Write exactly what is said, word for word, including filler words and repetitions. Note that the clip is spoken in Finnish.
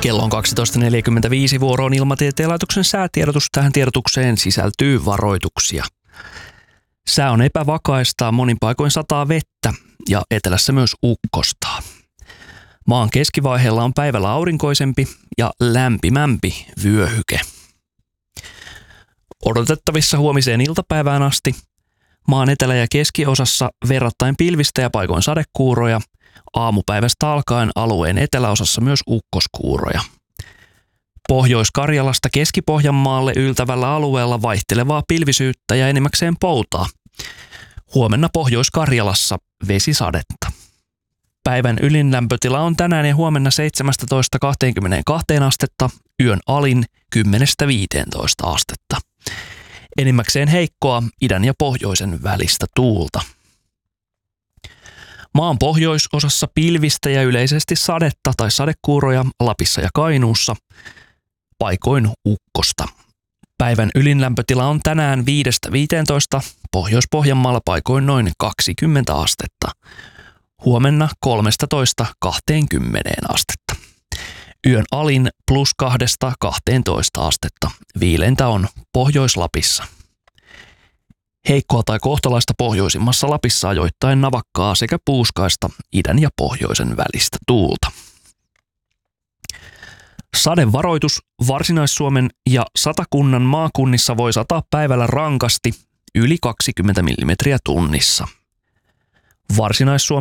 Kello on kaksitoista neljäkymmentäviisi, vuoroon Ilmatieteen laitoksen säätiedotus. Tähän tiedotukseen sisältyy varoituksia. Sää on epävakaista, monin paikoin sataa vettä ja etelässä myös ukkostaa. Maan keskivaiheella on päivällä aurinkoisempi ja lämpimämpi vyöhyke. Odotettavissa huomiseen iltapäivään asti maan etelä- ja keskiosassa verrattain pilvistä ja paikoin sadekuuroja. Aamupäivästä alkaen alueen eteläosassa myös ukkoskuuroja. Pohjois-Karjalasta Keski-Pohjanmaalle yltävällä alueella vaihtelevaa pilvisyyttä ja enimmäkseen poutaa. Huomenna Pohjois-Karjalassa vesisadetta. Päivän ylinlämpötila on tänään ja huomenna seitsemästätoista kaksikymmentäkaksi astetta, yön alin kymmenestä viiteentoista astetta. Enimmäkseen heikkoa idän ja pohjoisen välistä tuulta. Maan pohjoisosassa pilvistä ja yleisesti sadetta tai sadekuuroja Lapissa ja Kainuussa, paikoin ukkosta. Päivän ylinlämpötila on tänään viidestä viiteentoista, Pohjois-Pohjanmaalla paikoin noin kaksikymmentä astetta. Huomenna kolmestatoista kaksikymmentä astetta. Yön alin plus kahdesta kahteentoista astetta. Viileintä on Pohjois-Lapissa. Heikkoa tai kohtalaista pohjoisimmassa Lapissa ajoittain navakkaa sekä puuskaista idän ja pohjoisen välistä tuulta. Sadevaroitus Varsinais-Suomen ja Satakunnan maakunnissa voi sataa päivällä rankasti yli kaksikymmentä millimetriä tunnissa. Varsinais-Suomen